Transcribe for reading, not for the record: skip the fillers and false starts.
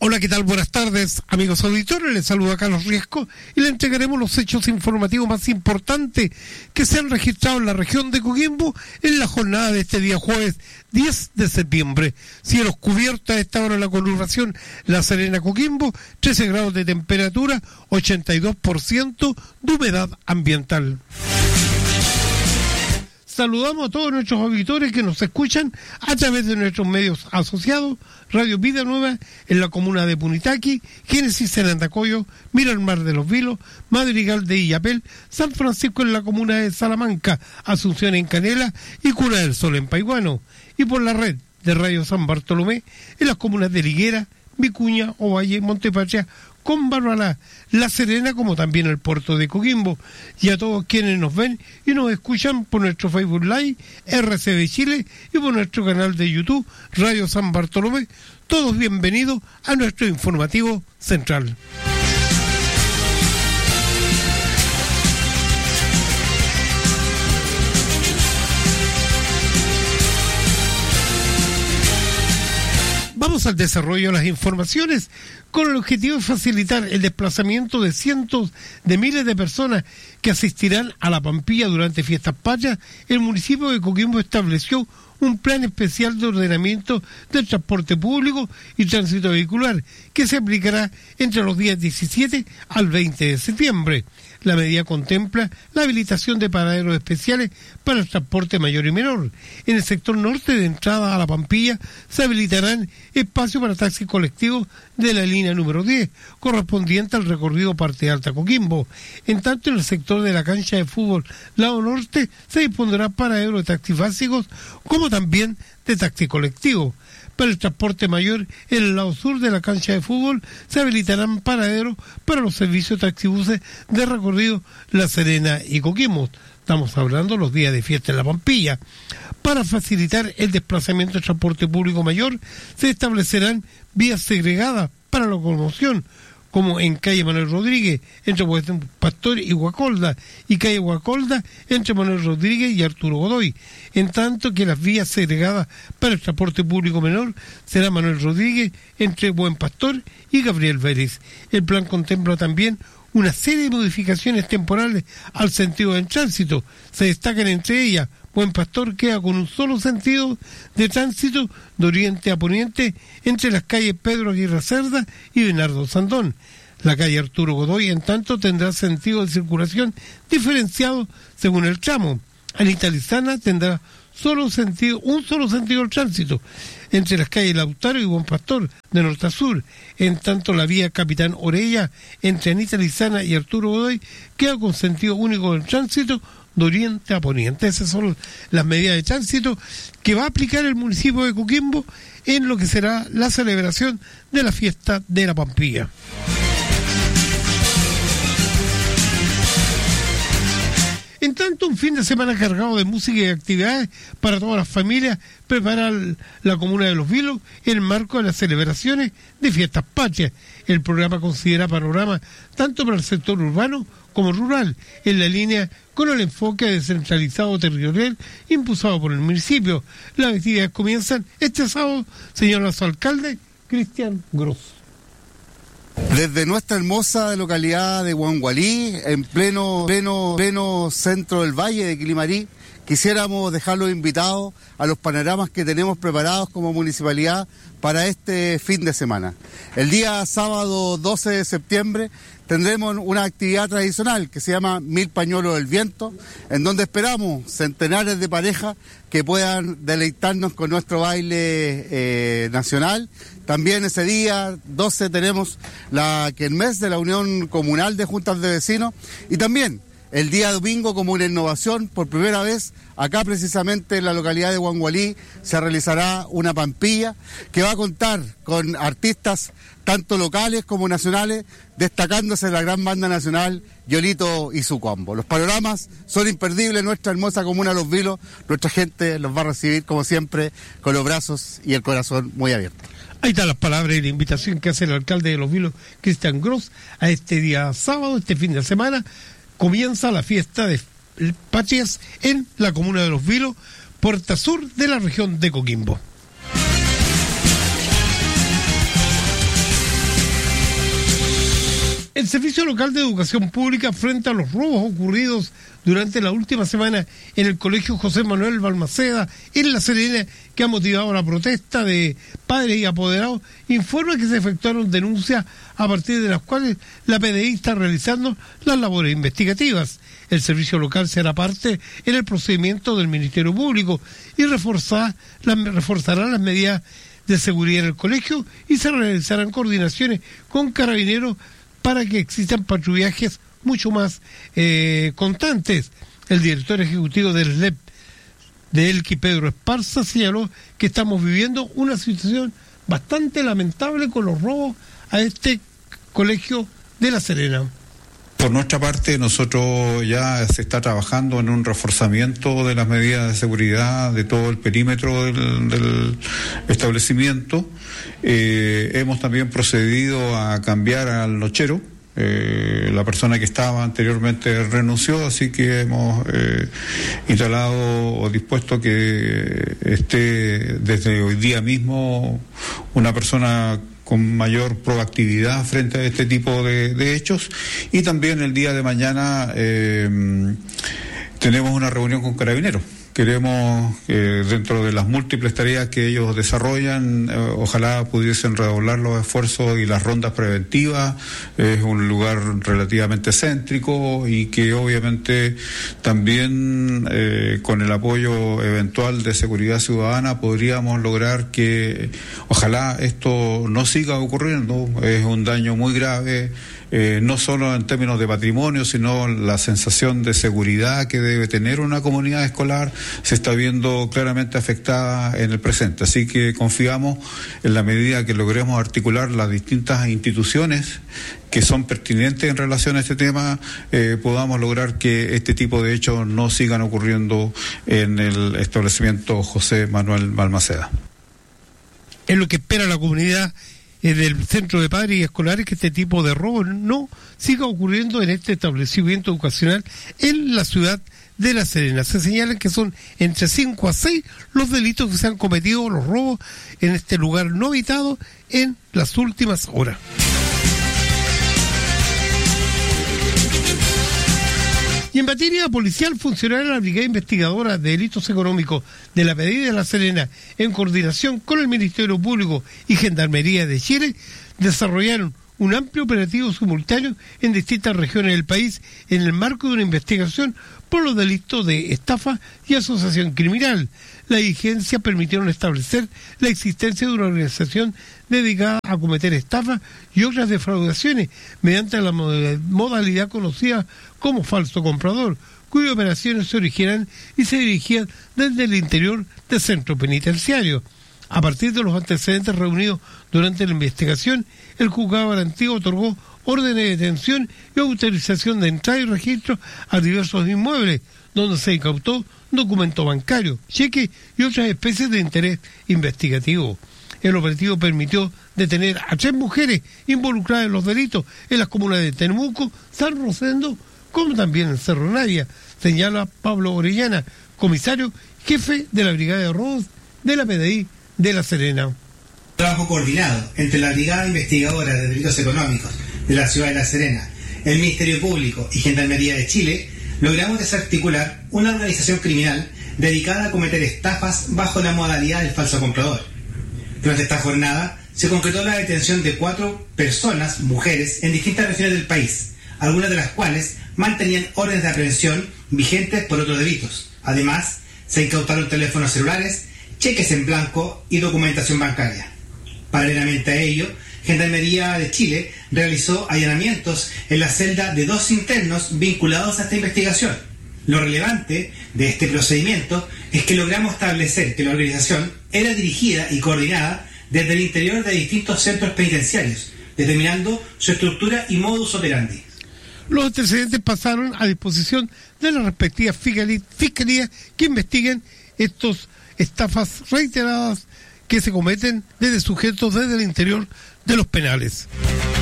Hola, ¿qué tal? Buenas tardes, amigos auditores. Les saluda Carlos Riesco y le entregaremos los hechos informativos más importantes que se han registrado en la región de Coquimbo en la jornada de este día jueves 10 de septiembre. Cielos cubiertos a esta hora en la conurbación La Serena-Coquimbo, 13 grados de temperatura, 82% de humedad ambiental. Saludamos a todos nuestros auditores que nos escuchan a través de nuestros medios asociados, Radio Vida Nueva en la comuna de Punitaqui, Génesis en Andacoyo, Miramar de los Vilos, Madrigal de Illapel, San Francisco en la comuna de Salamanca, Asunción en Canela y Cuna del Sol en Paiguano, y por la red de Radio San Bartolomé en las comunas de Liguera, Vicuña, Ovalle, Montepatria, con Barbalá, La Serena, como también el puerto de Coquimbo, y a todos quienes nos ven y nos escuchan por nuestro Facebook Live, RCB Chile, y por nuestro canal de YouTube, Radio San Bartolomé, todos bienvenidos a nuestro informativo central. Vamos al desarrollo de las informaciones con el objetivo de facilitar el desplazamiento de cientos de miles de personas que asistirán a la Pampilla durante Fiestas Patrias. El municipio de Coquimbo estableció un plan especial de ordenamiento del transporte público y tránsito vehicular que se aplicará entre los días 17 al 20 de septiembre. La medida contempla la habilitación de paraderos especiales para el transporte mayor y menor. En el sector norte de entrada a la Pampilla se habilitarán espacios para taxis colectivos de la línea número 10, correspondiente al recorrido Parte Alta Coquimbo. En tanto, en el sector de la cancha de fútbol lado norte se dispondrá paraderos de taxis básicos como también de taxi colectivo. Para el transporte mayor, en el lado sur de la cancha de fútbol se habilitarán paraderos para los servicios de taxibuses de recorrido La Serena y Coquimbo. Estamos hablando los días de fiesta en la Pampilla. Para facilitar el desplazamiento del transporte público mayor, se establecerán vías segregadas para la locomoción, como en calle Manuel Rodríguez, entre Buen Pastor y Guacolda, y calle Guacolda, entre Manuel Rodríguez y Arturo Godoy, en tanto que las vías segregadas para el transporte público menor será Manuel Rodríguez, entre Buen Pastor y Gabriel Vélez. El plan contempla también una serie de modificaciones temporales al sentido del tránsito. Se destacan entre ellas: Buen Pastor queda con un solo sentido de tránsito de oriente a poniente entre las calles Pedro Aguirre Cerda y Bernardo Sandón. La calle Arturo Godoy, en tanto, tendrá sentido de circulación diferenciado según el tramo. Anita Lizana tendrá un solo sentido del tránsito entre las calles Lautaro y Buen Pastor de norte a sur. En tanto, la vía Capitán Orella entre Anita Lizana y Arturo Godoy queda con sentido único del tránsito de oriente a poniente. Esas son las medidas de tránsito que va a aplicar el municipio de Coquimbo en lo que será la celebración de la fiesta de la Pampilla. En tanto, un fin de semana cargado de música y actividades para todas las familias prepara la comuna de Los Vilos en el marco de las celebraciones de Fiestas Patrias. El programa considera panorama tanto para el sector urbano como rural, en la línea con el enfoque descentralizado territorial impulsado por el municipio. Las actividades comienzan este sábado, señor alcalde Cristian Gross. Desde nuestra hermosa localidad de Huangualí, en pleno centro del Valle de Quilimarí, quisiéramos dejarlos invitados a los panoramas que tenemos preparados como municipalidad para este fin de semana. El día sábado 12 de septiembre tendremos una actividad tradicional que se llama 1000 Pañuelos del Viento, en donde esperamos centenares de parejas que puedan deleitarnos con nuestro baile nacional. También ese día 12 tenemos la kermés de la Unión Comunal de Juntas de Vecinos, y también el día domingo, como una innovación, por primera vez acá precisamente en la localidad de Huangualí se realizará una pampilla que va a contar con artistas tanto locales como nacionales, destacándose la gran banda nacional Yolito y su combo. Los panoramas son imperdibles, nuestra hermosa comuna Los Vilos, nuestra gente los va a recibir como siempre con los brazos y el corazón muy abiertos. Ahí están las palabras y la invitación que hace el alcalde de Los Vilos, Cristian Gross, a este día sábado, este fin de semana. Comienza la fiesta de Patrias en la comuna de Los Vilos, puerta sur de la región de Coquimbo. El Servicio Local de Educación Pública enfrenta los robos ocurridos durante la última semana en el Colegio José Manuel Balmaceda, en La Serena, que ha motivado la protesta de padres y apoderados. Informa que se efectuaron denuncias a partir de las cuales la PDI está realizando las labores investigativas. El servicio local será parte en el procedimiento del Ministerio Público y reforzará las medidas de seguridad en el colegio y se realizarán coordinaciones con carabineros para que existan patrullajes mucho más constantes. El director ejecutivo del SLEP de Elqui, Pedro Esparza, señaló que estamos viviendo una situación bastante lamentable con los robos a este colegio de La Serena. Por nuestra parte, nosotros ya se está trabajando en un reforzamiento de las medidas de seguridad de todo el perímetro del establecimiento. Hemos también procedido a cambiar al nochero. La persona que estaba anteriormente renunció, así que hemos instalado o dispuesto que esté desde hoy día mismo una persona con mayor proactividad frente a este tipo de hechos. Y también el día de mañana tenemos una reunión con carabineros. Queremos, dentro de las múltiples tareas que ellos desarrollan, ojalá pudiesen redoblar los esfuerzos y las rondas preventivas. Es un lugar relativamente céntrico y que obviamente también con el apoyo eventual de seguridad ciudadana podríamos lograr que ojalá esto no siga ocurriendo. Es un daño muy grave. No solo en términos de patrimonio, sino la sensación de seguridad que debe tener una comunidad escolar se está viendo claramente afectada en el presente. Así que confiamos en la medida que logremos articular las distintas instituciones que son pertinentes en relación a este tema, podamos lograr que este tipo de hechos no sigan ocurriendo en el establecimiento José Manuel Balmaceda. Es lo que espera la comunidad del Centro de Padres y Escolares, que este tipo de robos no siga ocurriendo en este establecimiento educacional en la ciudad de La Serena. Se señalan que son entre 5 a 6 los delitos que se han cometido, los robos en este lugar no habitado en las últimas horas. Y en materia policial, funcionarios de la Brigada Investigadora de Delitos Económicos de la PDI de La Serena, en coordinación con el Ministerio Público y Gendarmería de Chile, desarrollaron un amplio operativo simultáneo en distintas regiones del país en el marco de una investigación por los delitos de estafa y asociación criminal. La diligencia permitieron establecer la existencia de una organización dedicada a cometer estafas y otras defraudaciones mediante la modalidad conocida como falso comprador, cuyas operaciones se originan y se dirigían desde el interior del centro penitenciario. A partir de los antecedentes reunidos durante la investigación, el juzgado garantido otorgó órdenes de detención y autorización de entrada y registro a diversos inmuebles, donde se incautó documento bancario, cheques y otras especies de interés investigativo. El operativo permitió detener a 3 mujeres involucradas en los delitos en las comunas de Temuco, San Rosendo, como también en Cerro Navia, señala Pablo Orellana, comisario jefe de la Brigada de Robos de la PDI de La Serena. Trabajo coordinado entre la Brigada Investigadora de Delitos Económicos de la ciudad de La Serena, el Ministerio Público y Gendarmería de Chile, logramos desarticular una organización criminal dedicada a cometer estafas bajo la modalidad del falso comprador. Durante esta jornada se concretó la detención de 4 personas, mujeres, en distintas regiones del país, algunas de las cuales mantenían órdenes de aprehensión vigentes por otros delitos. Además, se incautaron teléfonos celulares, cheques en blanco y documentación bancaria. Paralelamente a ello, Gendarmería de Chile realizó allanamientos en la celda de 2 internos vinculados a esta investigación. Lo relevante de este procedimiento es que logramos establecer que la organización era dirigida y coordinada desde el interior de distintos centros penitenciarios, determinando su estructura y modus operandi. Los antecedentes pasaron a disposición de las respectivas fiscalías que investiguen estos estafas reiteradas que se cometen desde sujetos desde el interior de los penales.